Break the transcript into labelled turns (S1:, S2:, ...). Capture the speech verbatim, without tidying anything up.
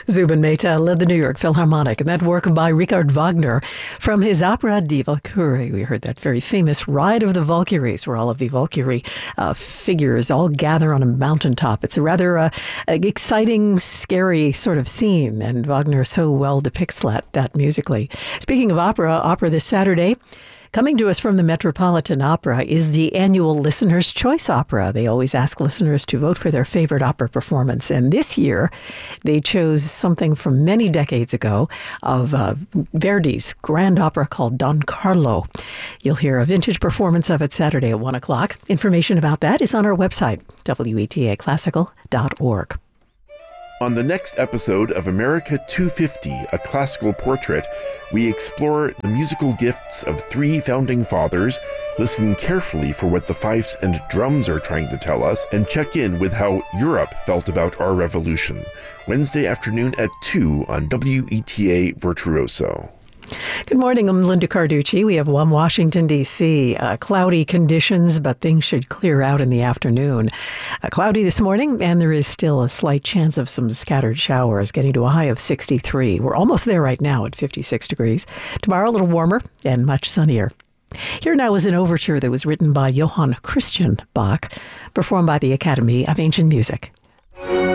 S1: Zubin Mehta led the New York Philharmonic, and that work by Richard Wagner from his opera Die Walküre. We heard that very famous Ride of the Valkyries, where all of the Valkyrie uh, figures all gather on a mountaintop. It's a rather uh, exciting, scary sort of scene, and Wagner so well depicts that, that musically. Speaking of opera, opera this Saturday, coming to us from the Metropolitan Opera is the annual Listener's Choice Opera. They always ask listeners to vote for their favorite opera performance. And this year, they chose something from many decades ago of uh, Verdi's grand opera called Don Carlo. You'll hear a vintage performance of it Saturday at one o'clock. Information about that is on our website, W E T A classical dot org.
S2: On the next episode of America two fifty, A Classical Portrait, we explore the musical gifts of three founding fathers, listen carefully for what the fifes and drums are trying to tell us, and check in with how Europe felt about our revolution. Wednesday afternoon at two on W E T A Virtuoso.
S1: Good morning, I'm Linda Carducci. We have one Washington, D C Uh, cloudy conditions, but things should clear out in the afternoon. Uh, cloudy this morning, and there is still a slight chance of some scattered showers, getting to a high of sixty-three. We're almost there right now at fifty-six degrees. Tomorrow, a little warmer and much sunnier. Here now is an overture that was written by Johann Christian Bach, performed by the Academy of Ancient Music.